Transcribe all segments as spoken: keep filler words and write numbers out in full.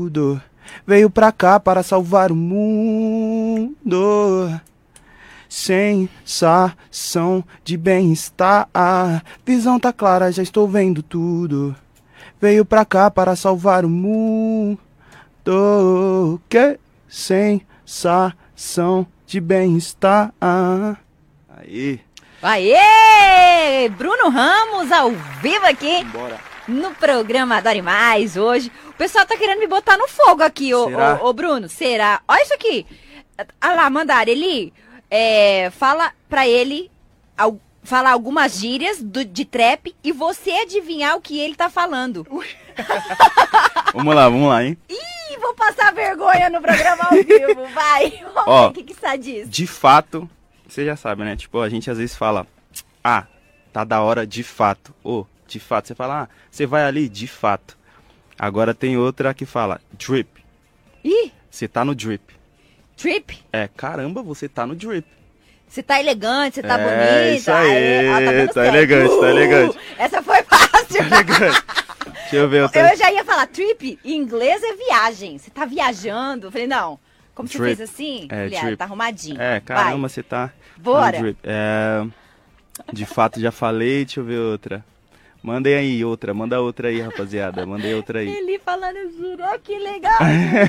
tudo. Veio pra cá para salvar o mundo. Sensação de bem-estar. Visão tá clara, já estou vendo tudo. Veio pra cá para salvar o mundo. Que sensação de bem-estar. Aí. Aê! Bruno Ramos ao vivo aqui. Bora. No programa Adore Mais hoje. O pessoal tá querendo me botar no fogo aqui, ô, ô, ô Bruno. Será? Olha isso aqui. Olha lá, mandaram ele. É, fala pra ele al, falar algumas gírias do, de trap e você adivinhar o que ele tá falando. Vamos lá, vamos lá, hein? Ih, vou passar vergonha no programa ao vivo, vai. Vamos Ó, ver o que que está disso. De fato, você já sabe, né? Tipo, a gente às vezes fala, ah, tá da hora de fato. Ou, oh, de fato, você fala, ah, você vai ali, de fato. Agora tem outra que fala, drip. Ih! Você tá no drip. Drip? É, caramba, você tá no drip. Você tá elegante, você tá é, bonita. Isso aí, aí, ó, tá, tá elegante, uh, tá elegante. Essa foi fácil. Tá elegante. Deixa eu ver. Eu, tô... eu já ia falar, trip em inglês é viagem. Você tá viajando. Eu falei, não. Como drip. Você fez assim? É, falei, ah, tá arrumadinho. É, caramba, vai. Você tá... Bora. Tá no drip. É, de fato, já falei, deixa eu ver outra. Mandem aí outra, manda outra aí, rapaziada. Mandei outra aí. Ele falando gíria, que legal.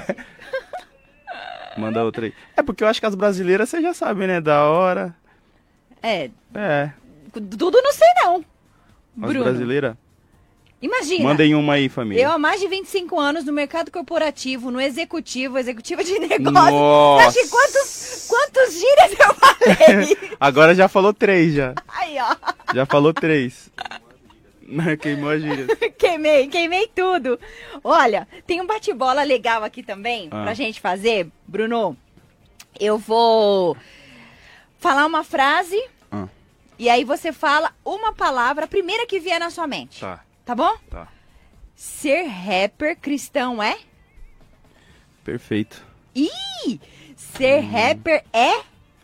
Manda outra aí. É porque eu acho que as brasileiras você já sabe, né? Da hora. É. É. Tudo não sei não. As Bruno. brasileiras? Imagina. Mandem uma aí, família. Eu há mais de vinte e cinco anos no mercado corporativo, no executivo, executiva de negócio. Nossa. Sabe quantos, quantos gírias eu falei? Agora já falou três, já. Aí, ó. Já falou três. Queimou a gíria. Queimei, queimei tudo. Olha, tem um bate-bola legal aqui também ah. pra gente fazer. Bruno, eu vou falar uma frase ah. e aí você fala uma palavra, a primeira que vier na sua mente. Tá. Tá bom? Tá. Ser rapper cristão é? Perfeito. Ih! Ser hum. rapper é?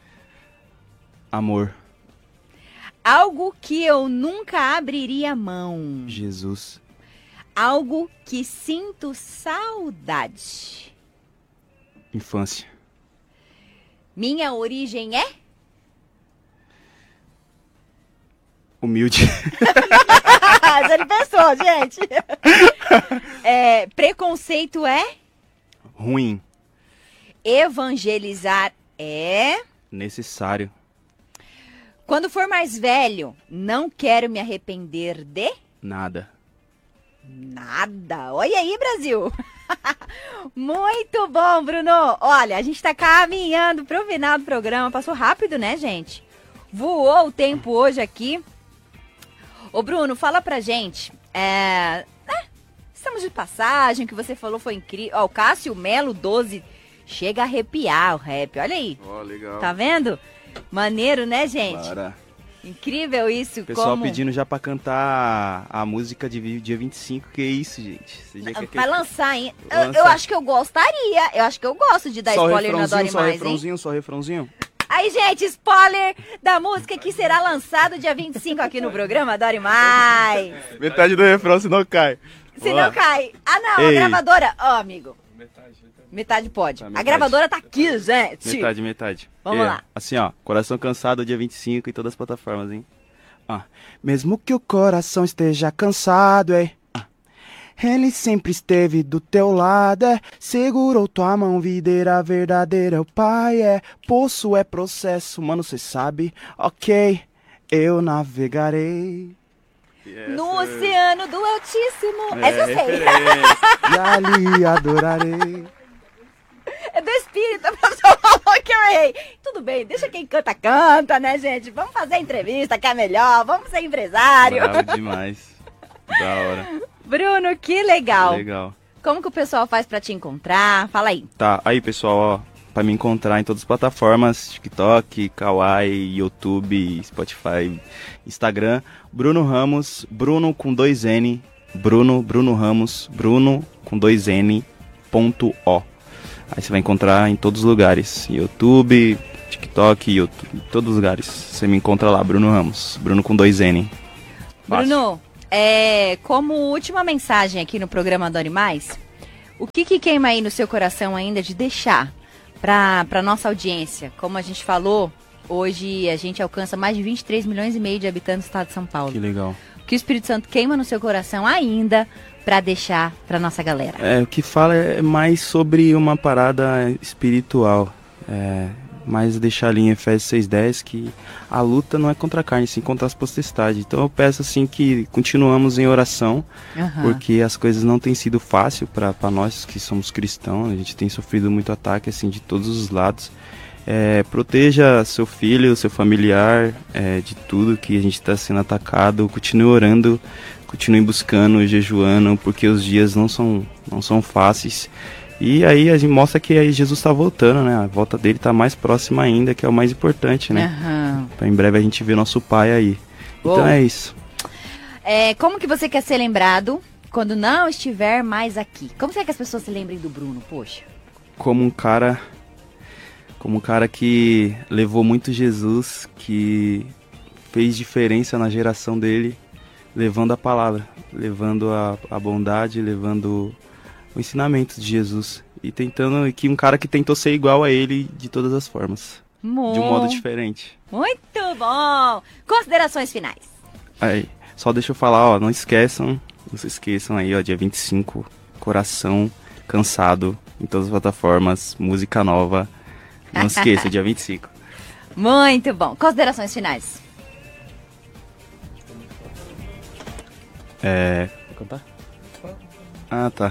Amor. Algo que eu nunca abriria mão. Jesus. Algo que sinto saudade. Infância. Minha origem é? Humilde. Ele pensou, gente. É, preconceito é? Ruim. Evangelizar é? Necessário. Quando for mais velho, não quero me arrepender de? Nada. Nada. Olha aí, Brasil. Muito bom, Bruno. Olha, a gente tá caminhando pro final do programa. Passou rápido, né, gente? Voou o tempo hoje aqui. Ô, Bruno, fala pra gente. É... é estamos de passagem, o que você falou foi incrível. Ó, o Cássio Melo doze chega a arrepiar o rap. Olha aí. Ó, oh, legal. Tá vendo? Maneiro, né, gente? Para. Incrível isso. O pessoal como... pedindo já pra cantar a música de dia vinte e cinco. Que isso, gente? Você já quer Vai que... lançar ainda. Eu, lançar. eu acho que eu gostaria. Eu acho que eu gosto de dar só spoiler no Adore só Mais, refrãozinho, hein? Só refrãozinho, Aí, gente, spoiler da música que será lançado dia vinte e cinco aqui no programa Adore Mais. Metade do refrão, senão cai. Se não cai. Ah, não, Ei. a gravadora... Ó, oh, amigo. Metade, metade. Metade pode. Tá, a metade. gravadora tá aqui, gente. Metade, metade. Vamos é, lá. Assim, ó. Coração Cansado, dia vinte e cinco em todas as plataformas, hein? Ah. Mesmo que o coração esteja cansado, é... Ele sempre esteve do teu lado, é. Segurou tua mão, videira verdadeira, o pai é. Poço é processo, mano, cê sabe. Ok, eu navegarei. Yes, no oceano do Altíssimo. É, essa eu sei. E ali adorarei. É do espírito, a pessoa falou que eu errei. Tudo bem, deixa quem canta, canta, né, gente? Vamos fazer entrevista que é melhor, vamos ser empresário. Bravo demais. Da hora. Bruno, que legal. Legal. Como que o pessoal faz pra te encontrar? Fala aí. Tá, aí pessoal, ó, pra me encontrar em todas as plataformas, TikTok, Kawaii, YouTube, Spotify, Instagram, Bruno Ramos, Bruno com dois N, Bruno, Bruno Ramos, Bruno com dois N, ponto O. Aí você vai encontrar em todos os lugares, YouTube, TikTok, YouTube, em todos os lugares. Você me encontra lá, Bruno Ramos, Bruno com dois N. Fácil. Bruno, é, como última mensagem aqui no programa Adore Mais, O que, que queima aí no seu coração ainda de deixar para para nossa audiência? Como a gente falou, hoje a gente alcança mais de vinte e três milhões e meio de habitantes do estado de São Paulo. Que legal. O que o Espírito Santo queima no seu coração ainda para deixar para nossa galera? É, o que fala é mais sobre uma parada espiritual. É, mais deixar ali em Efésios seis dez que a luta não é contra a carne, sim contra as potestades. Então eu peço assim que continuamos em oração, uhum. porque as coisas não têm sido fácil para nós que somos cristãos. A gente tem sofrido muito ataque assim de todos os lados. É, proteja seu filho, seu familiar, é, de tudo que a gente está sendo atacado. Continue orando, continue buscando, jejuando, porque os dias não são, não são fáceis. E aí a gente mostra que aí Jesus está voltando, né? A volta dele está mais próxima ainda, que é o mais importante, né? Uhum. Pra em breve a gente ver nosso pai aí. Uou. Então é isso. É, como que você quer ser lembrado quando não estiver mais aqui? Como você quer que as pessoas se lembrem do Bruno, poxa? Como um cara... Como um cara que levou muito Jesus, que fez diferença na geração dele, levando a palavra, levando a, a bondade, levando o ensinamento de Jesus. E tentando, que um cara que tentou ser igual a ele de todas as formas. Bom. De um modo diferente. Muito bom! Considerações finais. Aí, só deixa eu falar, ó, não esqueçam, não se esqueçam aí, ó, dia vinte e cinco, Coração Cansado, em todas as plataformas, música nova. Não se esqueça, dia vinte e cinco. Muito bom. Considerações finais. É... Vou contar? Ah, tá.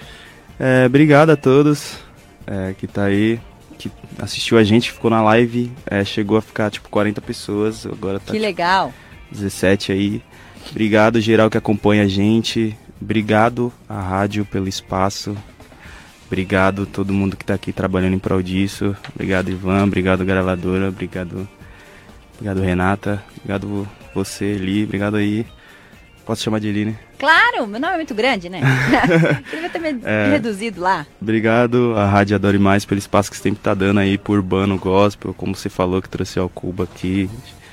É, obrigado a todos é, que tá aí, que assistiu a gente, ficou na live, é, chegou a ficar tipo quarenta pessoas, agora tá... Que legal. Tipo, dezessete aí. Obrigado geral que acompanha a gente. Obrigado à rádio pelo espaço. Obrigado a todo mundo que está aqui trabalhando em prol disso. Obrigado, Ivan. Obrigado, gravadora. Obrigado, obrigado Renata. Obrigado você, Eli. Obrigado aí. Posso chamar de Eli, né? Claro, meu nome é muito grande, né? Queria ter me é, reduzido lá. Obrigado à Rádio Adore Mais pelo espaço que você sempre está dando aí pro Urbano Gospel, como você falou, que trouxe ao Cuba aqui.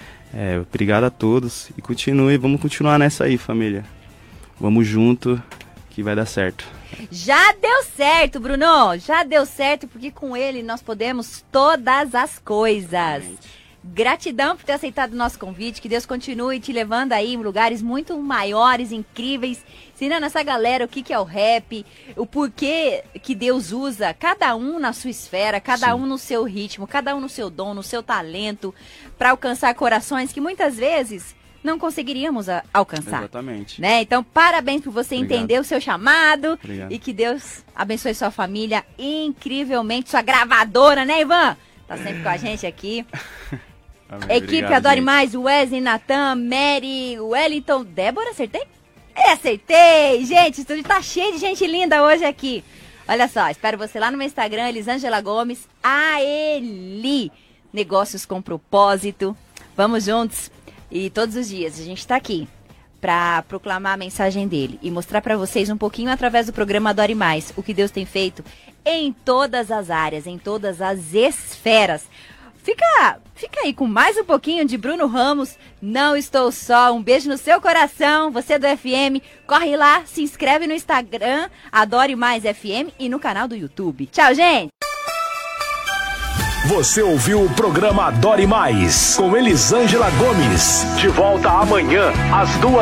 É, obrigado a todos. E continue, vamos continuar nessa aí, família. Vamos junto, que vai dar certo. Já deu certo, Bruno, já deu certo, porque com ele nós podemos todas as coisas. Gratidão por ter aceitado o nosso convite, que Deus continue te levando aí em lugares muito maiores, incríveis, ensinando essa galera o que, que é o rap, o porquê que Deus usa cada um na sua esfera, cada Sim. um no seu ritmo, cada um no seu dom, no seu talento, para alcançar corações que muitas vezes não conseguiríamos a, alcançar. Exatamente. Né? Então, parabéns por você Obrigado. entender o seu chamado. Obrigado. E que Deus abençoe sua família incrivelmente, sua gravadora, né, Ivan? Tá sempre com a gente aqui. Amém. Equipe Obrigado, Adore gente. Mais, Wesley, Natan, Mary, Wellington, Débora, acertei? É, acertei! Gente, o estúdio tá cheio de gente linda hoje aqui. Olha só, espero você lá no meu Instagram, Elisângela Gomes, a Eli. Negócios com propósito. Vamos juntos. E todos os dias a gente está aqui para proclamar a mensagem dele e mostrar para vocês um pouquinho através do programa Adore Mais o que Deus tem feito em todas as áreas, em todas as esferas. Fica, fica aí com mais um pouquinho de Bruno Ramos, Não Estou Só. Um beijo no seu coração, você do F M. Corre lá, se inscreve no Instagram, Adore Mais F M e no canal do YouTube. Tchau, gente! Você ouviu o programa Adore Mais, com Elisângela Gomes. De volta amanhã, às duas.